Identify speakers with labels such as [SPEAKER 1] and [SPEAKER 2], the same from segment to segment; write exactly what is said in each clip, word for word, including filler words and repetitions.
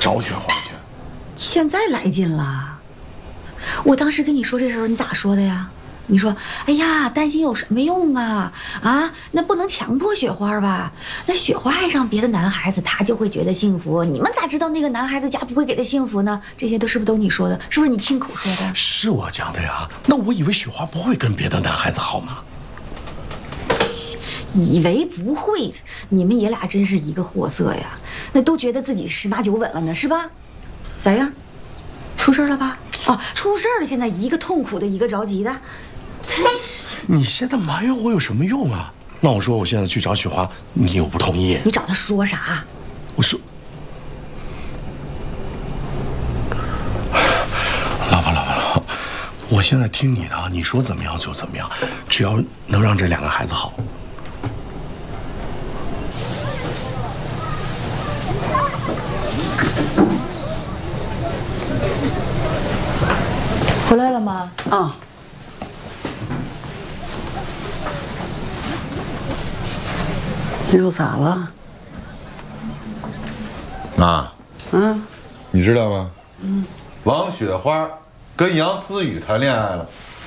[SPEAKER 1] 找雪花去。
[SPEAKER 2] 现在来劲了。我当时跟你说这时候，你咋说的呀？你说，哎呀，担心有什么用啊？啊，那不能强迫雪花吧？那雪花爱上别的男孩子，她就会觉得幸福。你们咋知道那个男孩子家不会给她幸福呢？这些都是不是都你说的？是不是你亲口说的？
[SPEAKER 1] 是我讲的呀。那我以为雪花不会跟别的男孩子好吗？
[SPEAKER 2] 以为不会，你们爷俩真是一个货色呀！那都觉得自己十拿九稳了呢，是吧？咋样？出事了吧？哦，出事了！现在一个痛苦的，一个着急的，真是。
[SPEAKER 1] 你现在埋怨我有什么用啊？那我说我现在去找雪花，你又不同意。
[SPEAKER 2] 你找他说啥？
[SPEAKER 1] 我说，老婆老婆老婆，我现在听你的，你说怎么样就怎么样，只要能让这两个孩子好。
[SPEAKER 3] 回来了吗？
[SPEAKER 4] 啊。又咋了？
[SPEAKER 5] 妈，
[SPEAKER 4] 嗯，
[SPEAKER 5] 你知道吗？嗯，王雪花跟杨思雨谈恋爱了。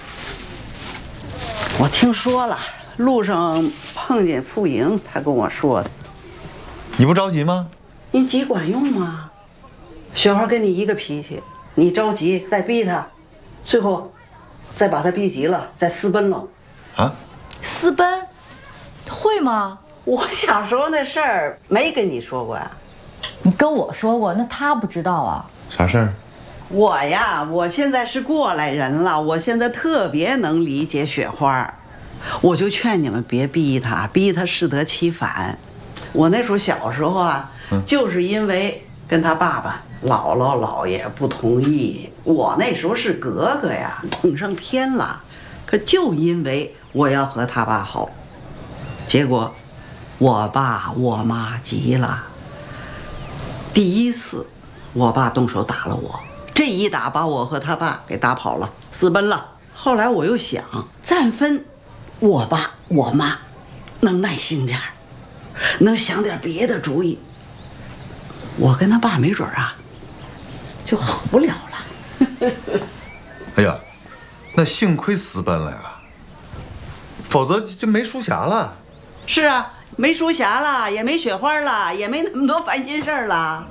[SPEAKER 4] 我听说了，路上碰见傅莹，他跟我说的。
[SPEAKER 5] 你不着急吗？
[SPEAKER 4] 你急管用吗？雪花跟你一个脾气，你着急再逼他，最后再把他逼急了，再私奔了。
[SPEAKER 5] 啊？
[SPEAKER 3] 私奔？会吗？
[SPEAKER 4] 我小时候那事儿没跟你说过呀。
[SPEAKER 3] 你跟我说过，那他不知道啊。
[SPEAKER 5] 啥事儿？
[SPEAKER 4] 我呀，我现在是过来人了，我现在特别能理解雪花，我就劝你们别逼他，逼他适得其反。我那时候小时候啊，嗯、就是因为跟他爸爸、姥姥、姥爷不同意，我那时候是格格呀，捧上天了。可就因为我要和他爸好，结果我爸我妈急了。第一次，我爸动手打了我，这一打把我和他爸给打跑了，私奔了。后来我又想，暂分我爸我妈能耐心点儿，能想点别的主意，我跟他爸没准啊就好不了了。
[SPEAKER 5] 哎呀，那幸亏私奔了呀，否则就没淑霞了。
[SPEAKER 4] 是啊，没淑霞了，也没雪花了，也没那么多烦心事儿了。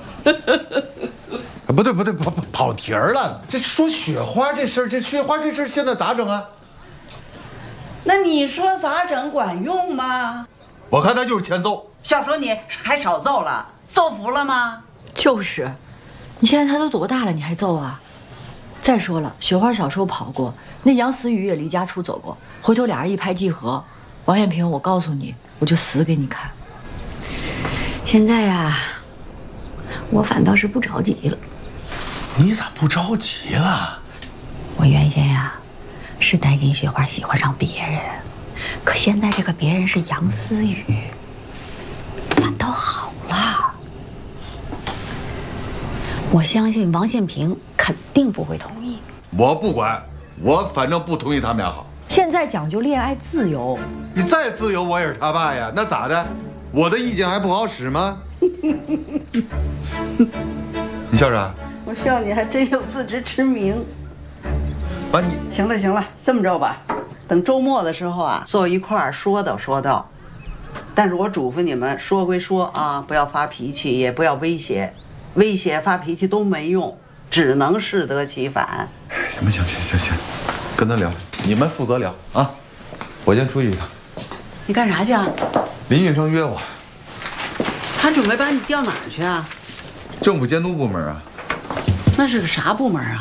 [SPEAKER 5] 不对不对，跑跑跑题儿了。这说雪花这事儿，这雪花这事儿现在咋整啊？
[SPEAKER 4] 那你说咋整管用吗？
[SPEAKER 5] 我看他就是欠揍。
[SPEAKER 4] 小时候你还少揍了，揍服了吗？
[SPEAKER 3] 就是，你现在他都多大了，你还揍啊？再说了，雪花小时候跑过，那杨思雨也离家出走过，回头俩人一拍即合。王艳萍，我告诉你，我就死给你看。
[SPEAKER 2] 现在呀，我反倒是不着急了。
[SPEAKER 1] 你咋不着急了？
[SPEAKER 2] 我原先呀，是担心雪花喜欢上别人，可现在这个别人是杨思雨，反倒好了。我相信王献平肯定不会同意。
[SPEAKER 5] 我不管，我反正不同意他们俩好。
[SPEAKER 3] 现在讲究恋爱自由，
[SPEAKER 5] 你再自由，我也是他爸呀，那咋的？我的意见还不好使吗？你笑啥？
[SPEAKER 4] 我笑你还真有自知之明。
[SPEAKER 5] 啊你
[SPEAKER 4] 行了行了，这么着吧，等周末的时候啊，坐一块儿说道说道。但是我嘱咐你们，说归说啊，不要发脾气，也不要威胁，威胁发脾气都没用，只能适得其反。
[SPEAKER 5] 行吧行行行行，跟他聊，你们负责聊啊。我先出去一趟。
[SPEAKER 4] 你干啥去啊？
[SPEAKER 5] 林运生约我。
[SPEAKER 4] 他准备把你调哪儿去啊？
[SPEAKER 5] 政府监督部门啊。
[SPEAKER 4] 那是个啥部门啊？